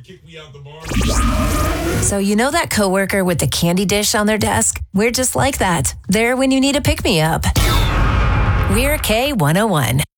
kick me out the bar. So you know that coworker with the candy dish on their desk? We're just like that. There when you need a pick-me-up. We're K101.